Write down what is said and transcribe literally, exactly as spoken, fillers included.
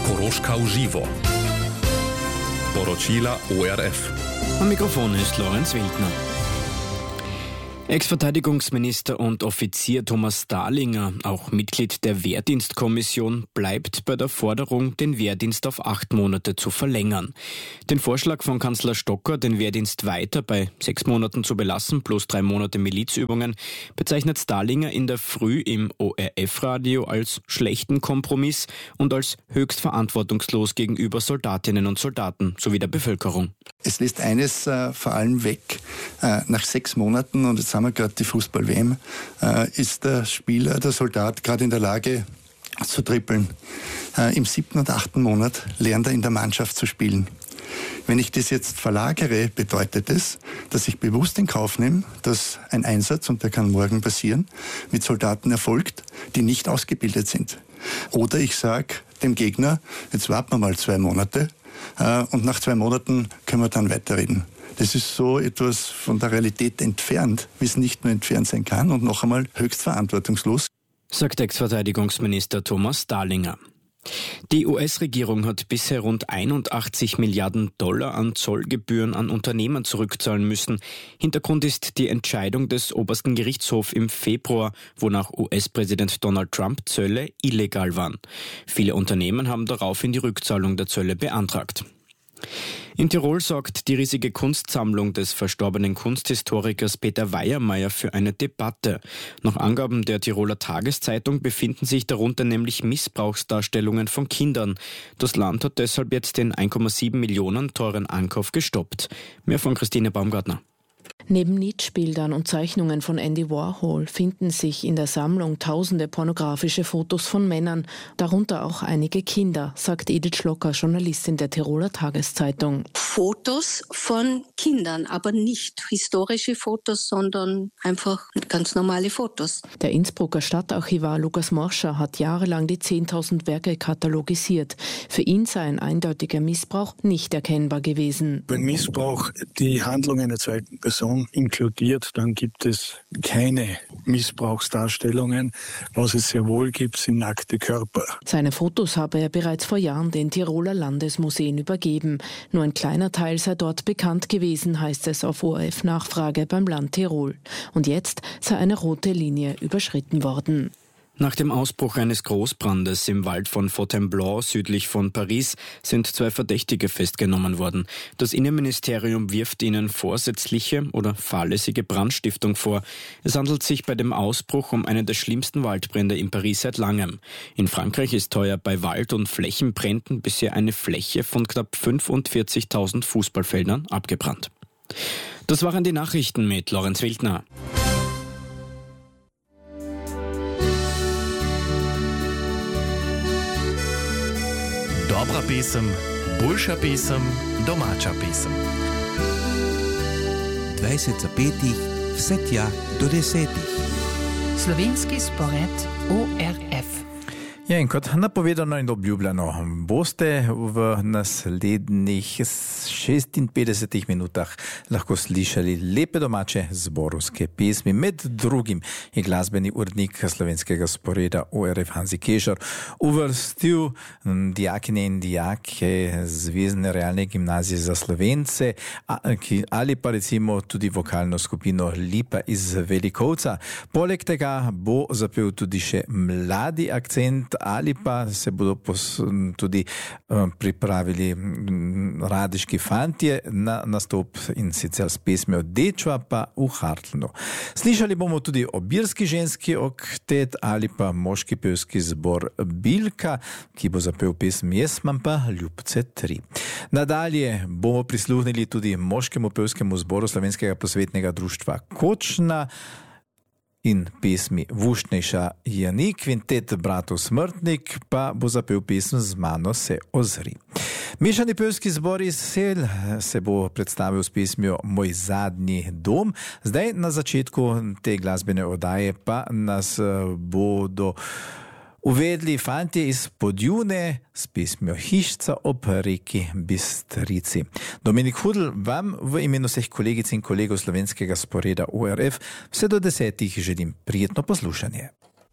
Koroška v živo. Poročila O R F. Am Mikrofon ist Lorenz Wildner. Ex-Verteidigungsminister und Offizier Thomas Dahlinger, auch Mitglied der Wehrdienstkommission, bleibt bei der Forderung, den Wehrdienst auf acht Monate zu verlängern. Den Vorschlag von Kanzler Stocker, den Wehrdienst weiter bei sechs Monaten zu belassen, plus drei Monate Milizübungen, bezeichnet Dahlinger in der Früh im O R F-Radio als schlechten Kompromiss und als höchst verantwortungslos gegenüber Soldatinnen und Soldaten sowie der Bevölkerung. Es lässt eines äh, vor allem weg. Äh, nach sechs Monaten, und jetzt haben wir gerade die Fußball-W M, äh, ist der Spieler, der Soldat gerade in der Lage zu trippeln. Äh, Im siebten und achten Monat lernt er in der Mannschaft zu spielen. Wenn ich das jetzt verlagere, bedeutet es, dass ich bewusst in Kauf nehme, dass ein Einsatz, und der kann morgen passieren, mit Soldaten erfolgt, die nicht ausgebildet sind. Oder ich sage dem Gegner, jetzt warten wir mal zwei Monate, äh, und nach zwei Monaten können wir dann weiterreden. Das ist so etwas von der Realität entfernt, wie es nicht nur entfernt sein kann, und noch einmal höchst verantwortungslos, sagt Ex-Verteidigungsminister Thomas Dahlinger. Die U S-Regierung hat bisher rund einundachtzig Milliarden Dollar an Zollgebühren an Unternehmen zurückzahlen müssen. Hintergrund ist die Entscheidung des obersten Gerichtshofs im Februar, wonach U S-Präsident Donald Trump Zölle illegal waren. Viele Unternehmen haben daraufhin die Rückzahlung der Zölle beantragt. In Tirol sorgt die riesige Kunstsammlung des verstorbenen Kunsthistorikers Peter Weiermeier für eine Debatte. Nach Angaben der Tiroler Tageszeitung befinden sich darunter nämlich Missbrauchsdarstellungen von Kindern. Das Land hat deshalb jetzt den eins Komma sieben Millionen teuren Ankauf gestoppt. Mehr von Christine Baumgartner. Neben Nietzsche-Bildern und Zeichnungen von Andy Warhol finden sich in der Sammlung tausende pornografische Fotos von Männern, darunter auch einige Kinder, sagt Edith Schlocker, Journalistin der Tiroler Tageszeitung. Fotos von Kindern, aber nicht historische Fotos, sondern einfach ganz normale Fotos. Der Innsbrucker Stadtarchivar Lukas Morscher hat jahrelang die zehntausend Werke katalogisiert. Für ihn sei ein eindeutiger Missbrauch nicht erkennbar gewesen. Wenn Missbrauch die Handlung einer zweiten Person inkludiert, dann gibt es keine Missbrauchsdarstellungen. Was es sehr wohl gibt, sind nackte Körper. Seine Fotos habe er bereits vor Jahren den Tiroler Landesmuseen übergeben. Nur ein kleiner Teil sei dort bekannt gewesen, heißt es auf O R F-Nachfrage beim Land Tirol. Und jetzt sei eine rote Linie überschritten worden. Nach dem Ausbruch eines Großbrandes im Wald von Fontainebleau südlich von Paris sind zwei Verdächtige festgenommen worden. Das Innenministerium wirft ihnen vorsätzliche oder fahrlässige Brandstiftung vor. Es handelt sich bei dem Ausbruch um einen der schlimmsten Waldbrände in Paris seit langem. In Frankreich ist heuer bei Wald- und Flächenbränden bisher eine Fläche von knapp fünfundvierzigtausend Fußballfeldern abgebrannt. Das waren die Nachrichten mit Lorenz Wildner. Dobra pesem, boljša pesem, domača pesem. dvajset za petih, vse tja do desetih. Slovenski spored O R F. Ja, in kot napovedano in obljubljeno, boste v naslednjih šestinpetdesetih minutah lahko slišali lepe domače zborovske pesmi. Med drugim je glasbeni urednik slovenskega sporeda O R F Hanzi Kešar uvrstil dijakinje in dijake Zvezne realne gimnazije za Slovence ali pa recimo tudi vokalno skupino Lipa iz Velikovca. Poleg tega bo zapel tudi še mladi akcent ali pa se bodo pos, tudi uh, pripravili radiški fantje na nastop, in sicer s pesmijo Dečva pa v Hartlnu. Slišali bomo tudi obirski ženski oktet ali pa moški pevski zbor Bilka, ki bo zapel pesem Jaz imam pa ljubce tri. Nadalje bomo prisluhnili tudi moškemu pevskemu zboru Slovenskega prosvetnega društva Kočna in pesmi Vušnejša Jani. Kvintet bratov Smrtnik pa bo zapel pesem Z mano se ozri. Mešani pevski zbor iz Sel se bo predstavil s pesmijo Moj zadnji dom. Zdaj na začetku te glasbene oddaje pa nas bodo uvedli fantje iz Podjune s pesmijo Hišca ob reki Bistrici. Dominik Hudl vam v imenu vseh kolegic in kolegov slovenskega sporeda O R F vse do desetih želim prijetno poslušanje.